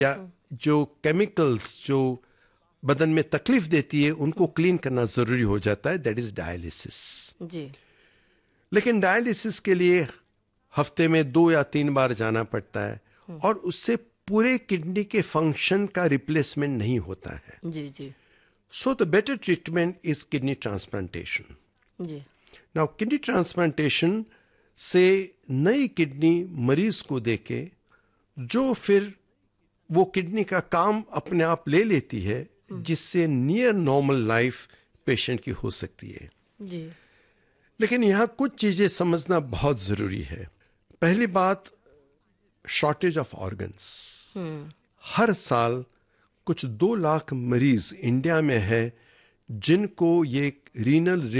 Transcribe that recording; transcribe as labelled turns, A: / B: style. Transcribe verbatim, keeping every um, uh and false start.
A: या जो केमिकल्स जो बदन में तकलीफ देती है उनको क्लीन करना जरूरी हो जाता है, दैट इज डायलिसिस
B: जी।
A: लेकिन डायलिसिस के लिए हफ्ते में दो या तीन बार जाना पड़ता है और उससे पूरे किडनी के फंक्शन का रिप्लेसमेंट नहीं होता है।
B: जी जी
A: so the better treatment is kidney transplantation.
B: Ji
A: now kidney transplantation से नई किडनी मरीज को देके जो फिर वो किडनी का काम अपने आप ले लेती है, जिससे नियर नॉर्मल लाइफ पेशेंट की हो सकती है।
B: जी
A: लेकिन यहाँ कुछ चीजें समझना बहुत जरूरी है। पहली बात, शॉर्टेज ऑफ ऑर्गन्स। हर साल कुछ दो लाख मरीज इंडिया में है जिनको ये रीनल